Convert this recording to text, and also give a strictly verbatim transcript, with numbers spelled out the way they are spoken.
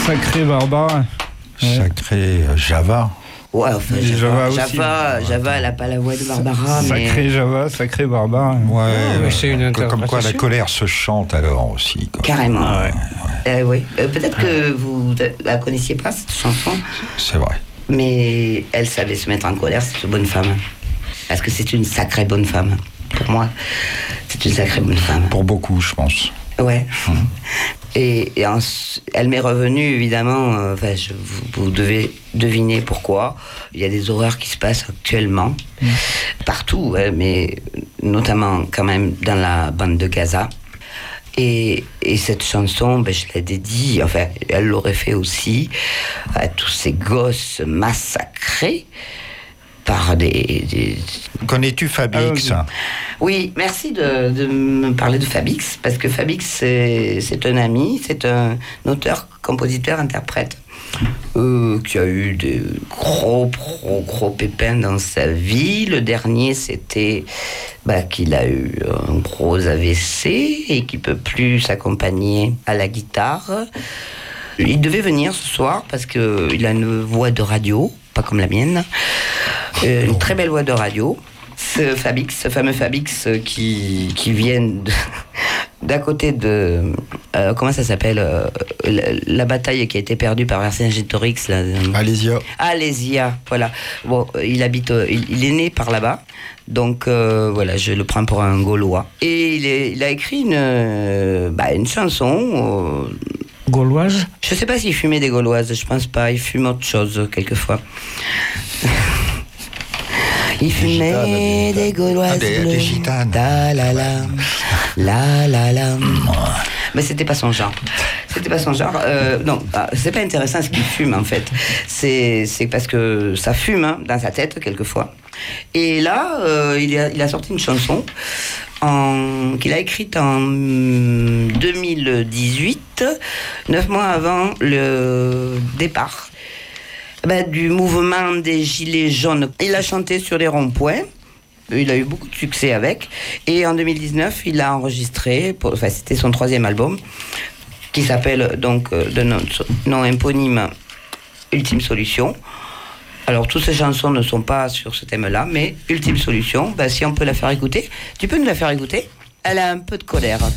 Sacré Barbara. Ouais. Sacré Java. Ouais, enfin, Et Java, Java aussi. Java, Java, elle n'a pas la voix de Barbara, mais... Sacré Java, sacré Barbara. Ouais, Ah, mais c'est une que- comme quoi la interprétation. colère se chante alors aussi. Quoi. Carrément. Ah ouais. Euh, oui. Euh, peut-être que vous ne la connaissiez pas, cette chanson, C'est vrai. mais elle savait se mettre en colère, c'est une bonne femme. Parce que c'est une sacrée bonne femme. Pour moi, c'est une sacrée bonne femme. Pour beaucoup, je pense. Ouais. Et, et en- elle m'est revenue, évidemment, euh, enfin, je- vous, vous devez deviner pourquoi. Il y a des horreurs qui se passent actuellement, mmh. partout, ouais, mais notamment quand même dans la bande de Gaza. Et, et cette chanson, ben, je la dédie, enfin, elle l'aurait fait aussi, à tous ces gosses massacrés par des... des... Connais-tu Fabix? Ah, Oui, merci de, de me parler de Fabix, parce que Fabix, c'est, c'est un ami, c'est un auteur, compositeur, interprète, euh, qui a eu des gros, gros, gros pépins dans sa vie. Le dernier, c'était bah, qu'il a eu un gros A V C et qu'il ne peut plus s'accompagner à la guitare. Il devait venir ce soir parce qu'il a une voix de radio, pas comme la mienne, euh, une très belle voix de radio. Ce Fabix, ce fameux Fabix qui, qui vient de, d'à côté de... Euh, comment ça s'appelle euh, la, la bataille qui a été perdue par Vercingétorix. Là. Alésia. Alésia, voilà. Bon, il habite... Il, il est né par là-bas. Donc, euh, voilà, je le prends pour un Gaulois. Et il, est, il a écrit une, euh, bah, une chanson... Euh, Gauloise? Je sais pas s'il fumait des Gauloises, je pense pas. Il fume autre chose, quelquefois. Il fumait gitanes, des des Gauloises Ah, des- bleues. des gitanes. Ta la la, la la la. Mais c'était pas son genre. C'était pas son genre. Euh, non, ah, c'est pas intéressant ce qu'il fume en fait. C'est, c'est parce que ça fume hein, dans sa tête quelquefois. Et là, euh, il, a, il a sorti une chanson en, qu'il a écrite en deux mille dix-huit, neuf mois avant le départ. Ben, du mouvement des Gilets jaunes. Il a chanté sur les ronds-points. Il a eu beaucoup de succès avec. Et en deux mille dix-neuf, il a enregistré, pour, enfin, c'était son troisième album, qui s'appelle donc euh, de nom, nom éponyme Ultime Solution. Alors, toutes ces chansons ne sont pas sur ce thème-là, mais Ultime Solution, ben, si on peut la faire écouter, tu peux nous la faire écouter? Elle a un peu de colère.